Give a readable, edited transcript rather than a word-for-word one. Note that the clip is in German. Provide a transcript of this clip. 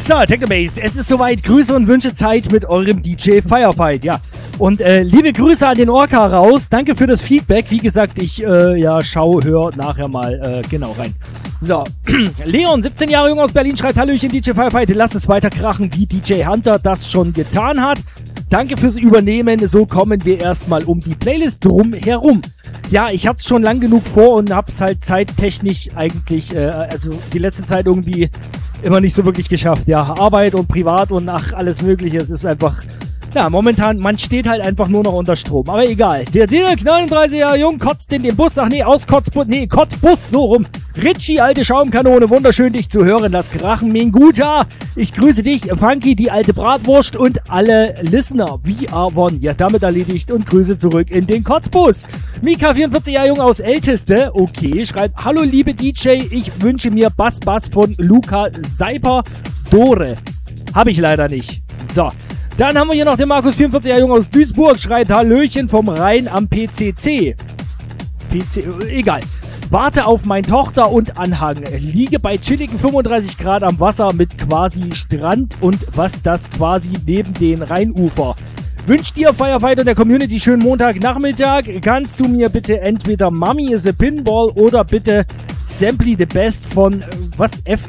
So, Technobase, es ist soweit. Grüße und Wünsche Zeit mit eurem DJ Firefight, ja. Und liebe Grüße an den Orca raus. Danke für das Feedback. Wie gesagt, ich höre nachher mal genau rein. So, Leon, 17 Jahre jung aus Berlin, schreibt Hallöchen, DJ Firefight. Lass es weiter krachen, wie DJ Hunter das schon getan hat. Danke fürs Übernehmen. So kommen wir erstmal um die Playlist drum herum. Ja, ich hab's schon lang genug vor und hab's halt zeittechnisch eigentlich, also die letzte Zeit irgendwie immer nicht so wirklich geschafft. Ja, Arbeit und Privat und alles Mögliche. Es ist einfach, ja, momentan, man steht halt einfach nur noch unter Strom. Aber egal. Der Dirk, 39 Jahre jung, kotzt in den Bus. Ach nee, Kottbus, so rum. Richie, alte Schaumkanone, wunderschön dich zu hören. Lass krachen, Minguta. Ich grüße dich, Funky, die alte Bratwurst und alle Listener. We are one. Ja, damit erledigt und Grüße zurück in den Kotzbus. Mika, 44 Jahre jung aus Älteste. Okay, schreibt, hallo liebe DJ, ich wünsche mir Bass von Luca Seiper Dore. Habe ich leider nicht. So. Dann haben wir hier noch den Markus, 44 Jahre jung aus Duisburg, schreit Hallöchen vom Rhein am PCC. Egal. Warte auf meine Tochter und Anhang. Liege bei chilligen 35 Grad am Wasser mit quasi Strand und was das quasi neben den Rheinufer. Wünsch dir Firefight und der Community schönen Montagnachmittag. Kannst du mir bitte entweder Mummy is a Pinball oder bitte Simply the Best von F